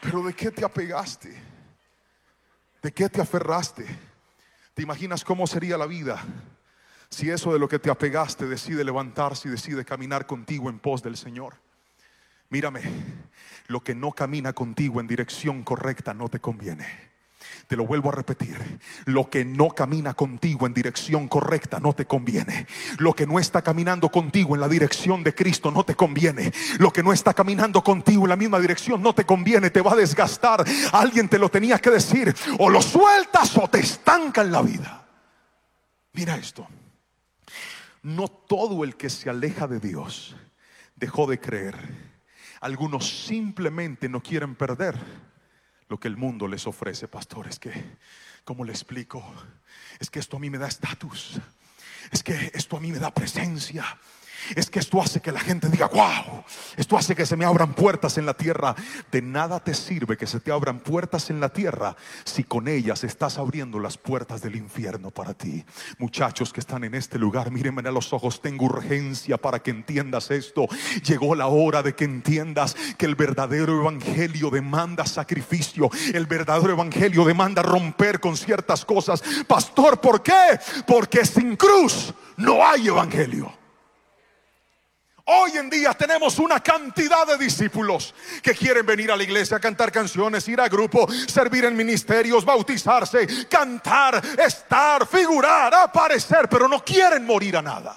Pero ¿de qué te apegaste? ¿De qué te aferraste? ¿Te imaginas cómo sería la vida si eso de lo que te apegaste decide levantarse y decide caminar contigo en pos del Señor? Mírame, lo que no camina contigo en dirección correcta no te conviene. Te lo vuelvo a repetir: lo que no camina contigo en dirección correcta no te conviene. Lo que no está caminando contigo en la dirección de Cristo no te conviene. Lo que no está caminando contigo en la misma dirección no te conviene. Te va a desgastar. Alguien te lo tenía que decir: o lo sueltas o te estanca en la vida. Mira esto: no todo el que se aleja de Dios dejó de creer. Algunos simplemente no quieren perder lo que el mundo les ofrece. Pastor, es que, ¿cómo le explico? Es que esto a mí me da estatus. Es que esto a mí me da presencia. Es que esto hace que la gente diga: wow, esto hace que se me abran puertas en la tierra. De nada te sirve que se te abran puertas en la tierra si con ellas estás abriendo las puertas del infierno para ti. Muchachos que están en este lugar, mírenme a los ojos. Tengo urgencia para que entiendas esto. Llegó la hora de que entiendas que el verdadero evangelio demanda sacrificio. El verdadero evangelio demanda romper con ciertas cosas. Pastor, ¿por qué? Porque sin cruz no hay evangelio. Hoy en día tenemos una cantidad de discípulos que quieren venir a la iglesia a cantar canciones, ir a grupo, servir en ministerios, bautizarse, cantar, estar, figurar, aparecer, pero no quieren morir a nada.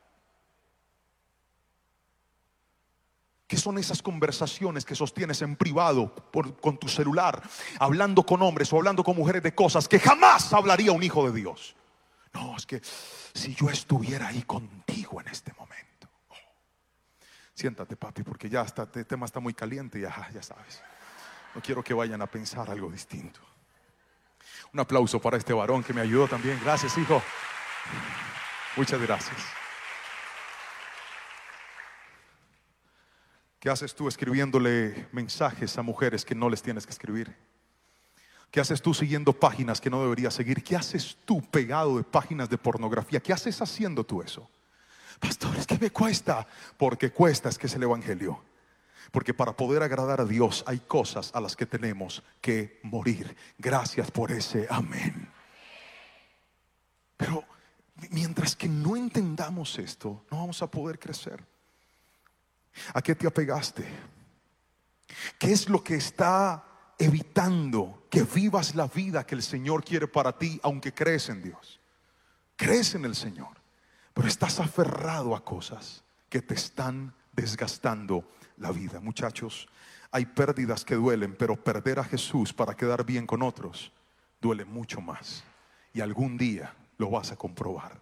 ¿Qué son esas conversaciones que sostienes en privado con tu celular, hablando con hombres o hablando con mujeres de cosas que jamás hablaría un hijo de Dios? No, es que si yo estuviera ahí contigo en este momento. Siéntate, papi, porque ya este tema está muy caliente. Ya sabes, no quiero que vayan a pensar algo distinto. Un aplauso para este varón que me ayudó también. Gracias, hijo. Muchas gracias. ¿Qué haces tú escribiéndole mensajes a mujeres que no les tienes que escribir? ¿Qué haces tú siguiendo páginas que no deberías seguir? ¿Qué haces tú pegado de páginas de pornografía? ¿Qué haces haciendo tú eso? Pastor, es que me cuesta. Porque cuesta es que es el evangelio. Porque para poder agradar a Dios hay cosas a las que tenemos que morir. Gracias por ese amén. Pero mientras que no entendamos esto, no vamos a poder crecer. ¿A qué te apegaste? ¿Qué es lo que está evitando que vivas la vida que el Señor quiere para ti, aunque crees en Dios? Crees en el Señor, pero estás aferrado a cosas que te están desgastando la vida. Muchachos, hay pérdidas que duelen, pero perder a Jesús para quedar bien con otros duele mucho más. Y algún día lo vas a comprobar.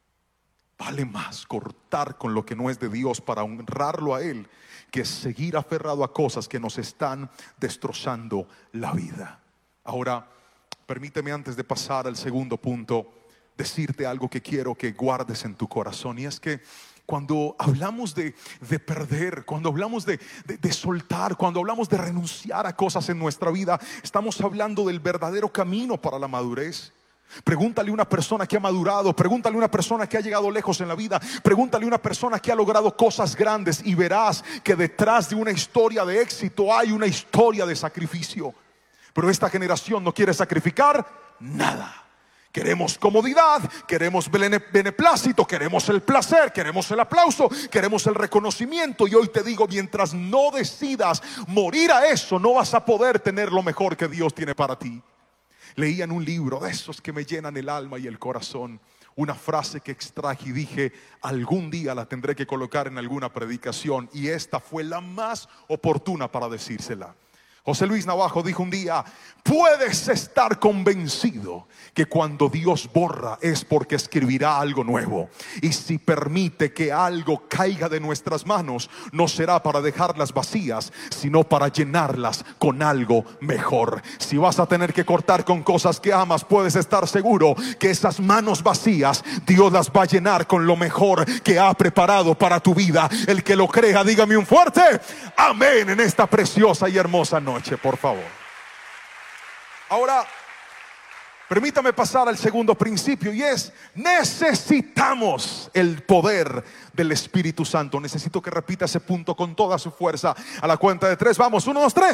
Vale más cortar con lo que no es de Dios para honrarlo a Él, que seguir aferrado a cosas que nos están destrozando la vida. Ahora, permíteme, antes de pasar al segundo punto, decirte algo que quiero que guardes en tu corazón. Y es que cuando hablamos de perder, cuando hablamos de soltar, cuando hablamos de renunciar a cosas en nuestra vida, estamos hablando del verdadero camino para la madurez. Pregúntale a una persona que ha madurado, pregúntale a una persona que ha llegado lejos en la vida, pregúntale a una persona que ha logrado cosas grandes, y verás que detrás de una historia de éxito hay una historia de sacrificio. Pero esta generación no quiere sacrificar nada. Queremos comodidad, queremos beneplácito, queremos el placer, queremos el aplauso, queremos el reconocimiento. Y hoy te digo, mientras no decidas morir a eso, no vas a poder tener lo mejor que Dios tiene para ti. Leía en un libro de esos que me llenan el alma y el corazón una frase que extraje y dije: algún día la tendré que colocar en alguna predicación, y esta fue la más oportuna para decírsela. José Luis Navajo dijo un día: puedes estar convencido que cuando Dios borra es porque escribirá algo nuevo. Y si permite que algo caiga de nuestras manos, no será para dejarlas vacías, sino para llenarlas con algo mejor. Si vas a tener que cortar con cosas que amas, puedes estar seguro que esas manos vacías Dios las va a llenar con lo mejor que ha preparado para tu vida. El que lo crea, dígame un fuerte amén en esta preciosa y hermosa noche, por favor. Ahora, permítame pasar al segundo principio, y es: necesitamos el poder del Espíritu Santo. Necesito que repita ese punto con toda su fuerza. A la cuenta de 3, vamos, 1, 2, 3.